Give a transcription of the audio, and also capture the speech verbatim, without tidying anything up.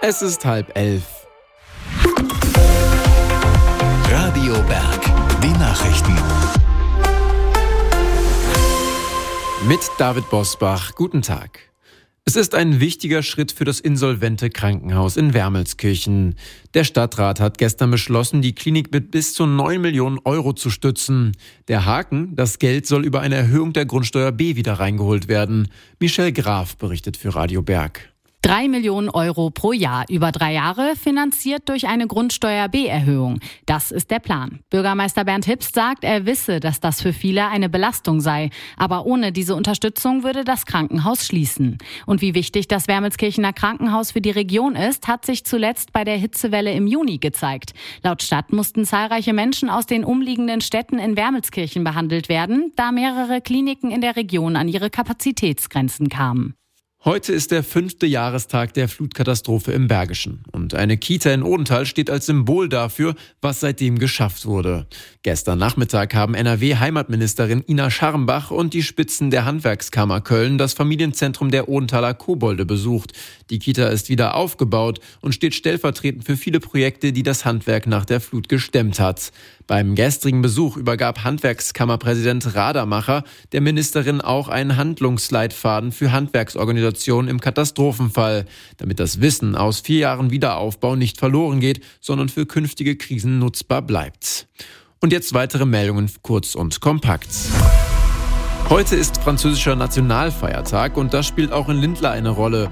Es ist halb elf. Radio Berg, die Nachrichten. Mit David Bosbach, guten Tag. Es ist ein wichtiger Schritt für das insolvente Krankenhaus in Wermelskirchen. Der Stadtrat hat gestern beschlossen, die Klinik mit bis zu neun Millionen Euro zu stützen. Der Haken, das Geld soll über eine Erhöhung der Grundsteuer B wieder reingeholt werden. Michelle Graf berichtet für Radio Berg. Drei Millionen Euro pro Jahr über drei Jahre, finanziert durch eine Grundsteuer-B-Erhöhung. Das ist der Plan. Bürgermeister Bernd Hipst sagt, er wisse, dass das für viele eine Belastung sei. Aber ohne diese Unterstützung würde das Krankenhaus schließen. Und wie wichtig das Wermelskirchener Krankenhaus für die Region ist, hat sich zuletzt bei der Hitzewelle im Juni gezeigt. Laut Stadt mussten zahlreiche Menschen aus den umliegenden Städten in Wermelskirchen behandelt werden, da mehrere Kliniken in der Region an ihre Kapazitätsgrenzen kamen. Heute ist der fünfte Jahrestag der Flutkatastrophe im Bergischen. Und eine Kita in Odenthal steht als Symbol dafür, was seitdem geschafft wurde. Gestern Nachmittag haben N R W-Heimatministerin Ina Scharrenbach und die Spitzen der Handwerkskammer Köln das Familienzentrum der Odenthaler Kobolde besucht. Die Kita ist wieder aufgebaut und steht stellvertretend für viele Projekte, die das Handwerk nach der Flut gestemmt hat. Beim gestrigen Besuch übergab Handwerkskammerpräsident Radermacher der Ministerin auch einen Handlungsleitfaden für Handwerksorganisationen im Katastrophenfall, damit das Wissen aus vier Jahren Wiederaufbau nicht verloren geht, sondern für künftige Krisen nutzbar bleibt. Und jetzt weitere Meldungen kurz und kompakt. Heute ist französischer Nationalfeiertag und das spielt auch in Lindlar eine Rolle.